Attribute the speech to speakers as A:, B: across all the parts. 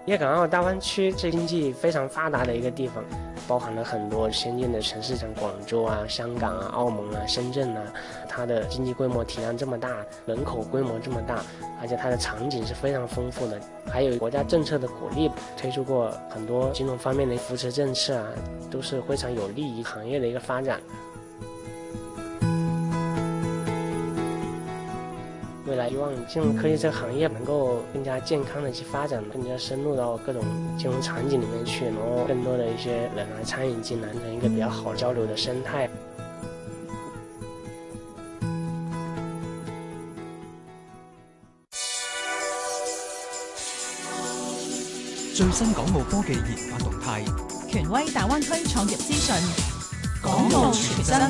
A: 粤港澳大湾区是经济非常发达的一个地方，包含了很多先进的城市，像广州啊、香港啊、澳门啊、深圳啊，它的经济规模体量这么大，人口规模这么大，而且它的场景是非常丰富的，还有国家政策的鼓励，推出过很多金融方面的扶持政策啊，都是非常有利于行业的一个发展。未来希望金融科技这个行业能够更加健康的去发展，更加深入到各种金融场景里面去，然后更多的一些人来参与进来，成一个比较好交流的生态。
B: 最新港澳科技研發動態，
C: 權威大灣區創業資訊，
B: 港澳全真。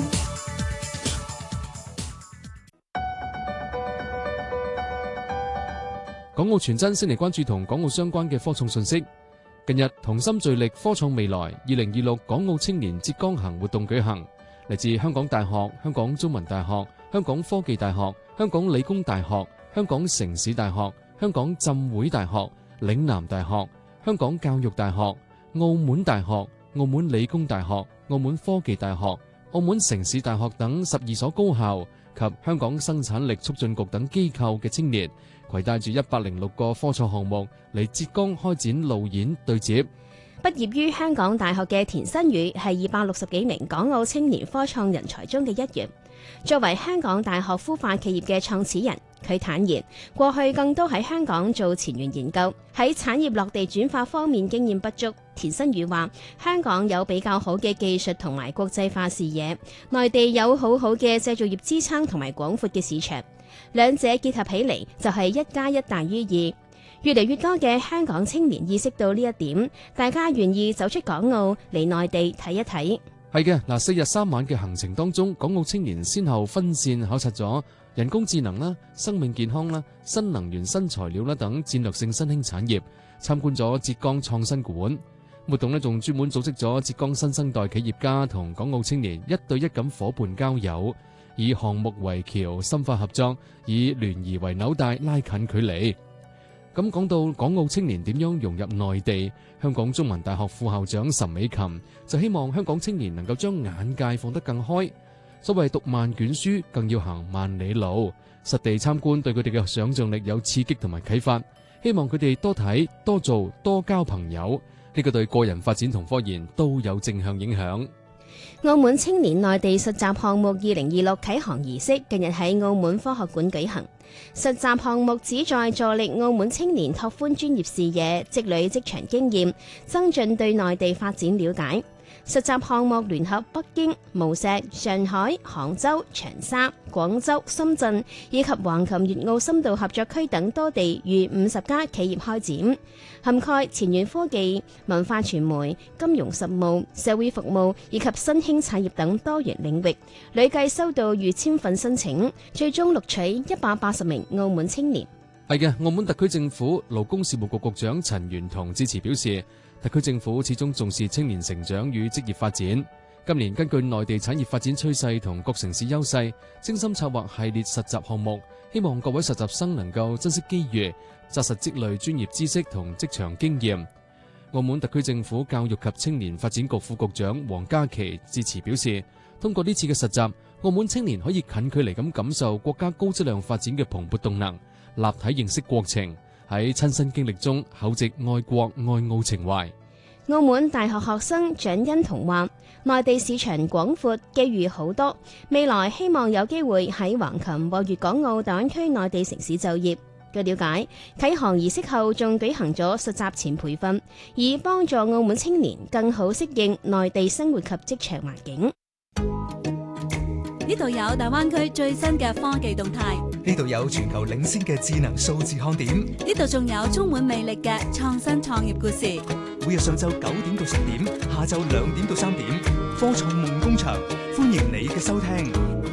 D: 港澳全真先嚟關注同港澳相關嘅科創信息。近日同心聚力科創未來2026港澳青年浙江行活動舉行，嚟自香港大學、香港中文大學、香港科技大學、香港理工大學、香港城市大學、香港浸會大學、嶺南大學、香港教育大學、澳門大學、澳門理工大學、澳門科技大學、澳門城市大學等12所高校及香港生產力促進局等機構嘅青年，攜帶住106個科創項目嚟浙江開展路演對接。
E: 畢業於香港大學嘅田新宇係260幾名港澳青年科創人才中嘅一員。作為香港大學孵化企業嘅創始人，佢坦言過去更多喺香港做前沿研究，喺產業落地轉化方面經驗不足。田新宇話：香港有比較好嘅技術同埋國際化視野，內地有好好嘅製造業支撐同埋廣闊嘅市場，兩者結合起嚟就係1+1大於2。越嚟越多嘅香港青年意識到呢一點，大家願意走出港澳嚟內地睇一睇。
D: 係嘅，嗱，4日3晚嘅行程當中，港澳青年先後分線考察咗人工智能啦、生命健康啦、新能源新材料啦等戰略性新興產業，參觀咗浙江創新館。活動呢仲專門組織咗浙江新生代企業家同港澳青年1對1咁夥伴交友，以項目為橋深化合作，以聯誼為紐帶拉近距離。咁講到港澳青年點樣融入內地，香港中文大學副校長岑美琴就希望香港青年能夠將眼界放得更開。所謂讀萬卷書，更要行萬里路。實地參觀對佢哋嘅想像力有刺激同埋啟發，希望佢哋多睇、多做、多交朋友。呢個對個人發展同科研都有正向影響。
E: 澳門青年內地實習項目2026啟航儀式近日喺澳門科學館舉行。實習項目旨在助力澳門青年拓寬專業視野，積累職場經驗，增進對內地發展了解。實習項目聯合北京、無錫、上海、杭州、長沙、廣州、深圳以及橫琴粵澳深度合作區等多地逾50家企業開展，涵蓋前沿科技、文化傳媒、金融實務、社會服務以及新興產業等多元領域，累計收到逾1000份申請，最終錄取180名澳門青年。
D: 係嘅，澳門特區政府勞工事務局局長陳元同致辭表示，特區政府始終重視青年成長與職業發展。今年根據內地產業發展趨勢同各城市優勢，精心策劃系列實習項目，希望各位實習生能夠珍惜機遇，紮實積累專業知識同職場經驗。澳門特區政府教育及青年發展局副局長黃嘉琪致辭表示，通過呢次嘅實習，澳門青年可以近距離咁感受國家高質量發展嘅蓬勃動能，立體認識國情，喺親身經歷中厚植愛國愛澳情懷。
E: 澳門大學學生蔣欣彤話：內地市場廣闊，機遇好多，未來希望有機會喺橫琴或粵港澳大灣區內地城市就業。據了解，啟航儀式後仲舉行咗實習前培訓，以幫助澳門青年更好適應內地生活及職場環境。
C: 呢度有大灣區最新嘅科技動態，
B: 呢度有全球領先嘅智能數字看點，
C: 呢度仲有充滿魅力嘅創新創業故事。
B: 每日上晝9點到10點，下晝2點到3點，科創夢工場，歡迎你嘅收聽。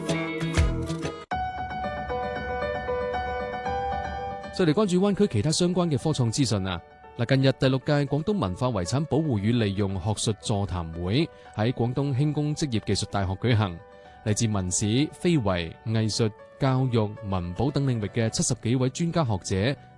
D: 再嚟關注灣區其他相關嘅科創資訊啊！嗱，近日第6屆廣東文化遺產保護與利用學術座談會喺廣東輕工職業技術大學舉行。嚟自文史、非遺、藝術、教育、文保等領域嘅70幾位專家學者